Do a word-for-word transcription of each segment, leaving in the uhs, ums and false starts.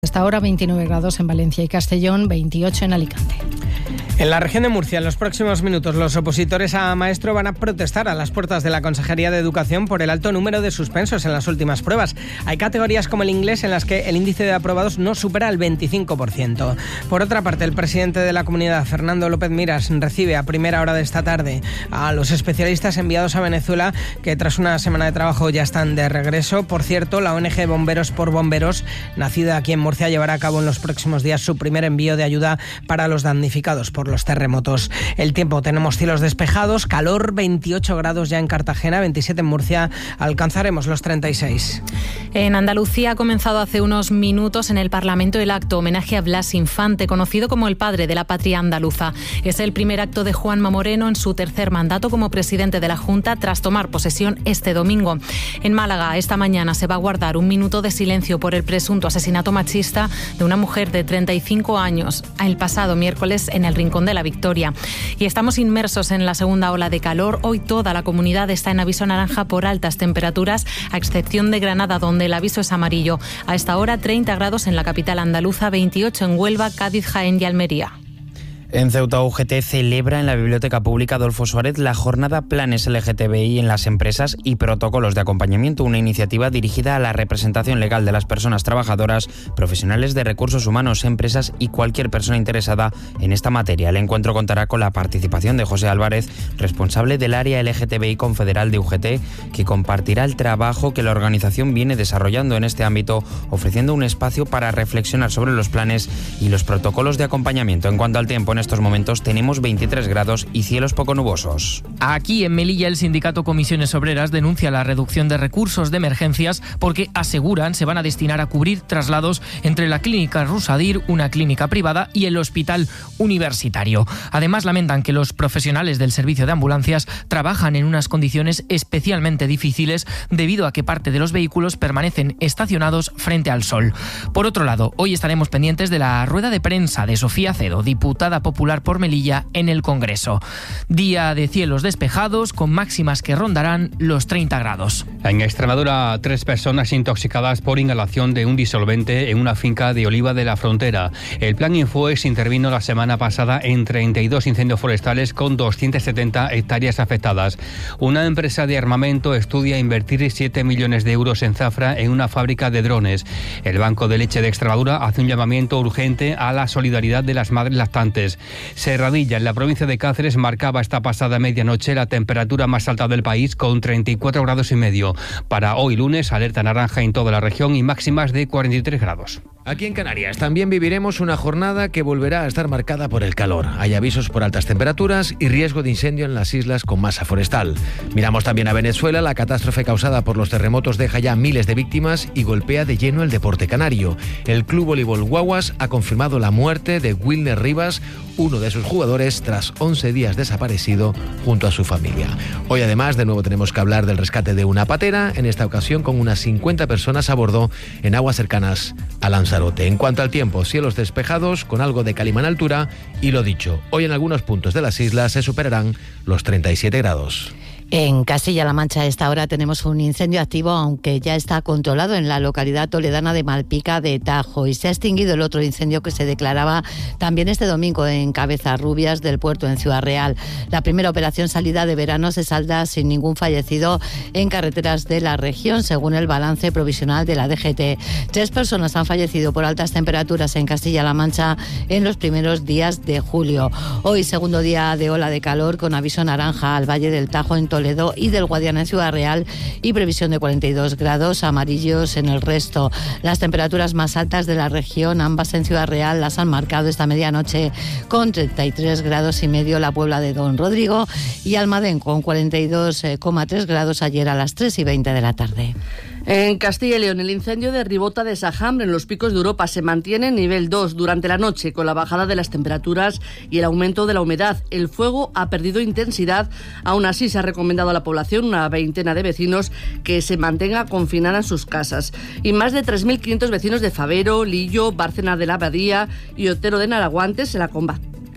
Hasta ahora veintinueve grados en Valencia y Castellón, veintiocho en Alicante. En la región de Murcia, en los próximos minutos, los opositores a maestro van a protestar a las puertas de la Consejería de Educación por el alto número de suspensos en las últimas pruebas. Hay categorías como el inglés en las que el índice de aprobados no supera el veinticinco por ciento. Por otra parte, el presidente de la comunidad, Fernando López Miras, recibe a primera hora de esta tarde a los especialistas enviados a Venezuela, que tras una semana de trabajo ya están de regreso. Por cierto, la O N G Bomberos por Bomberos, nacida aquí en Murcia, llevará a cabo en los próximos días su primer envío de ayuda para los damnificados por los terremotos. El tiempo, tenemos cielos despejados, calor, veintiocho grados ya en Cartagena, veintisiete en Murcia, alcanzaremos los treinta y seis. En Andalucía ha comenzado hace unos minutos en el Parlamento el acto homenaje a Blas Infante, conocido como el padre de la patria andaluza. Es el primer acto de Juanma Moreno en su tercer mandato como presidente de la Junta tras tomar posesión este domingo. En Málaga, esta mañana se va a guardar un minuto de silencio por el presunto asesinato machista de una mujer de treinta y cinco años el pasado miércoles en el Rincón de la Victoria. Y estamos inmersos en la segunda ola de calor. Hoy toda la comunidad está en aviso naranja por altas temperaturas, a excepción de Granada, donde el aviso es amarillo. A esta hora treinta grados en la capital andaluza, veintiocho en Huelva, Cádiz, Jaén y Almería. En Ceuta, U G T celebra en la Biblioteca Pública Adolfo Suárez la jornada Planes L G T B I en las empresas y protocolos de acompañamiento, una iniciativa dirigida a la representación legal de las personas trabajadoras, profesionales de recursos humanos, empresas y cualquier persona interesada en esta materia. El encuentro contará con la participación de José Álvarez, responsable del área L G T B I confederal de U G T, que compartirá el trabajo que la organización viene desarrollando en este ámbito, ofreciendo un espacio para reflexionar sobre los planes y los protocolos de acompañamiento. En cuanto al tiempo, en estos momentos tenemos veintitrés grados y cielos poco nubosos. Aquí en Melilla, el sindicato Comisiones Obreras denuncia la reducción de recursos de emergencias porque aseguran se van a destinar a cubrir traslados entre la clínica Rusadir, una clínica privada, y el hospital universitario. Además, lamentan que los profesionales del servicio de ambulancias trabajan en unas condiciones especialmente difíciles debido a que parte de los vehículos permanecen estacionados frente al sol. Por otro lado, hoy estaremos pendientes de la rueda de prensa de Sofía Cedo, diputada popular por Melilla, en el Congreso. Día de cielos despejados con máximas que rondarán los treinta grados. En Extremadura, tres personas intoxicadas por inhalación de un disolvente en una finca de Oliva de la Frontera. El plan Infoes intervino la semana pasada en treinta y dos incendios forestales con doscientas setenta hectáreas afectadas. Una empresa de armamento estudia invertir siete millones de euros en Zafra en una fábrica de drones. El Banco de Leche de Extremadura hace un llamamiento urgente a la solidaridad de las madres lactantes. Serradilla, en la provincia de Cáceres, marcaba esta pasada medianoche la temperatura más alta del país con treinta y cuatro grados y medio. Para hoy lunes, alerta naranja en toda la región y máximas de cuarenta y tres grados. Aquí en Canarias también viviremos una jornada que volverá a estar marcada por el calor. Hay avisos por altas temperaturas y riesgo de incendio en las islas con masa forestal. Miramos también a Venezuela. La catástrofe causada por los terremotos deja ya miles de víctimas y golpea de lleno el deporte canario. El Club Voleibol Guaguas ha confirmado la muerte de Wilner Rivas, uno de sus jugadores, tras once días desaparecido junto a su familia. Hoy además de nuevo tenemos que hablar del rescate de una patera, en esta ocasión con unas cincuenta personas a bordo en aguas cercanas a Lanzarote. En cuanto al tiempo, cielos despejados con algo de calima en altura y lo dicho, hoy en algunos puntos de las islas se superarán los treinta y siete grados. En Castilla-La Mancha a esta hora tenemos un incendio activo, aunque ya está controlado en la localidad toledana de Malpica de Tajo, y se ha extinguido el otro incendio que se declaraba también este domingo en Cabezarrubias del Puerto, en Ciudad Real. La primera operación salida de verano se salda sin ningún fallecido en carreteras de la región, según el balance provisional de la D G T. Tres personas han fallecido por altas temperaturas en Castilla-La Mancha en los primeros días de julio. Hoy, segundo día de ola de calor con aviso naranja al Valle del Tajo en Toledo y del Guadiana en Ciudad Real, y previsión de cuarenta y dos grados amarillos en el resto. Las temperaturas más altas de la región, ambas en Ciudad Real, las han marcado esta medianoche con treinta y tres grados y medio la Puebla de Don Rodrigo y Almadén con cuarenta y dos coma tres grados ayer a las tres y veinte de la tarde. En Castilla y León, el incendio de Ribota de Sajambre, en los Picos de Europa, se mantiene en nivel dos durante la noche, con la bajada de las temperaturas y el aumento de la humedad. El fuego ha perdido intensidad. Aún así, se ha recomendado a la población, una veintena de vecinos, que se mantenga confinada en sus casas. Y más de tres mil quinientos vecinos de Favero, Lillo, Bárcena de la Abadía y Otero de Naraguantes, en la,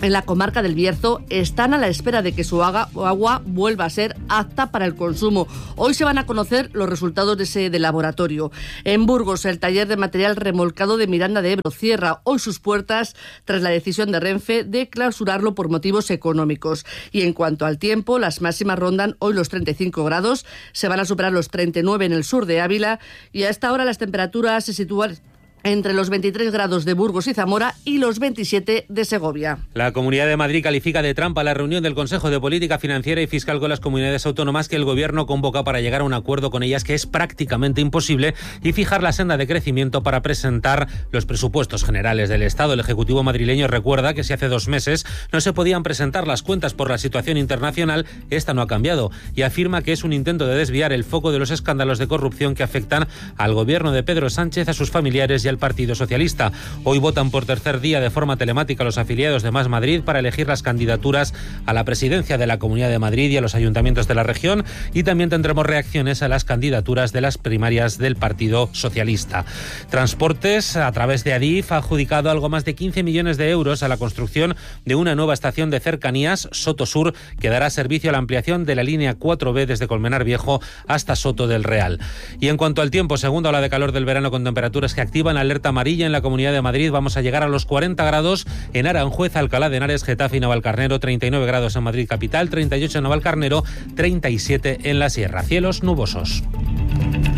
en la comarca del Bierzo están a la espera de que su agua vuelva a ser apta para el consumo. Hoy se van a conocer los resultados de ese de laboratorio. En Burgos, el taller de material remolcado de Miranda de Ebro cierra hoy sus puertas tras la decisión de Renfe de clausurarlo por motivos económicos. Y en cuanto al tiempo, las máximas rondan hoy los treinta y cinco grados, se van a superar los treinta y nueve en el sur de Ávila y a esta hora las temperaturas se sitúan entre los veintitrés grados de Burgos y Zamora y los veintisiete de Segovia. La Comunidad de Madrid califica de trampa la reunión del Consejo de Política Financiera y Fiscal con las comunidades autónomas que el Gobierno convoca para llegar a un acuerdo con ellas que es prácticamente imposible y fijar la senda de crecimiento para presentar los presupuestos generales del Estado. El Ejecutivo madrileño recuerda que si hace dos meses no se podían presentar las cuentas por la situación internacional, esta no ha cambiado y afirma que es un intento de desviar el foco de los escándalos de corrupción que afectan al Gobierno de Pedro Sánchez, a sus familiares y al Partido Socialista. Hoy votan por tercer día de forma telemática los afiliados de Más Madrid para elegir las candidaturas a la presidencia de la Comunidad de Madrid y a los ayuntamientos de la región, y también tendremos reacciones a las candidaturas de las primarias del Partido Socialista. Transportes, a través de Adif, ha adjudicado algo más de quince millones de euros a la construcción de una nueva estación de cercanías, Soto Sur, que dará servicio a la ampliación de la línea cuatro B desde Colmenar Viejo hasta Soto del Real. Y en cuanto al tiempo, segunda ola de calor del verano con temperaturas que activan alerta amarilla en la Comunidad de Madrid. Vamos a llegar a los cuarenta grados en Aranjuez, Alcalá de Henares, Getafe y Navalcarnero, treinta y nueve grados en Madrid capital, treinta y ocho en Navalcarnero, treinta y siete en la Sierra. Cielos nubosos.